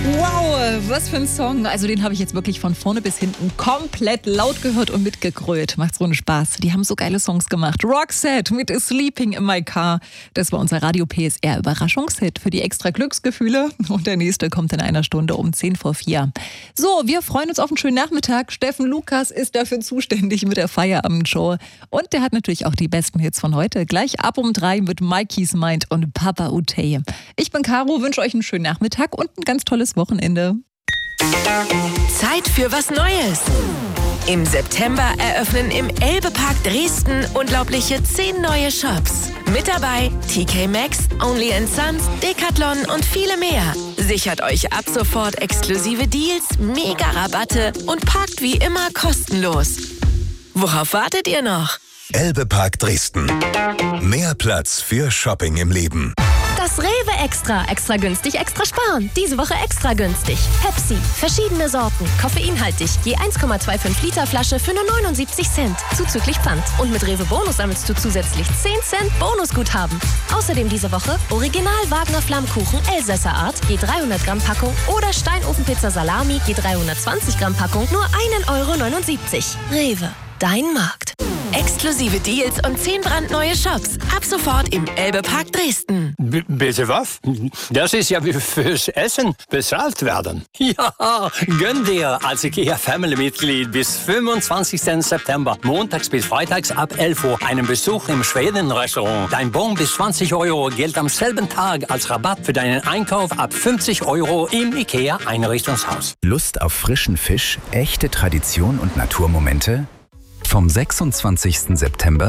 Wow, was für ein Song. Also den habe ich jetzt wirklich von vorne bis hinten komplett laut gehört und mitgegrölt. Macht so einen Spaß. Die haben so geile Songs gemacht. Roxette mit Sleeping in My Car. Das war unser Radio PSR Überraschungshit für die extra Glücksgefühle. Und der nächste kommt in einer Stunde um 4:10. So, wir freuen uns auf einen schönen Nachmittag. Steffen Lukas ist dafür zuständig mit der Feierabendshow. Und der hat natürlich auch die besten Hits von heute. Gleich ab um 3 mit Mikey's Mind und Papa Utey. Ich bin Caro, wünsche euch einen schönen Nachmittag und ein ganz tolles Wochenende. Zeit für was Neues. Im September eröffnen im Elbe-Park Dresden unglaubliche 10 neue Shops. Mit dabei TK Maxx, Only & Sons, Decathlon und viele mehr. Sichert euch ab sofort exklusive Deals, Mega-Rabatte und parkt wie immer kostenlos. Worauf wartet ihr noch? Elbe-Park Dresden. Mehr Platz für Shopping im Leben. Das Rewe Extra. Extra günstig, extra sparen. Diese Woche extra günstig. Pepsi. Verschiedene Sorten. Koffeinhaltig. Je 1,25 Liter Flasche für nur 79 Cent. Zuzüglich Pfand. Und mit Rewe Bonus sammelst du zusätzlich 10 Cent Bonusguthaben. Außerdem diese Woche Original Wagner Flammkuchen Elsässer Art. Je 300 Gramm Packung. Oder Steinofenpizza Salami. Je 320 Gramm Packung. Nur 1,79 €. Rewe. Dein Markt. Exklusive Deals und 10 brandneue Shops. Ab sofort im Elbe-Park Dresden. Bitte was? Das ist ja wie fürs Essen bezahlt werden. Ja, gönn dir als IKEA-Family-Mitglied bis 25. September, montags bis freitags ab 11 Uhr, einen Besuch im Schweden-Restaurant. Dein Bon bis 20 € gilt am selben Tag als Rabatt für deinen Einkauf ab 50 € im IKEA-Einrichtungshaus. Lust auf frischen Fisch, echte Tradition und Naturmomente? Vom 26. September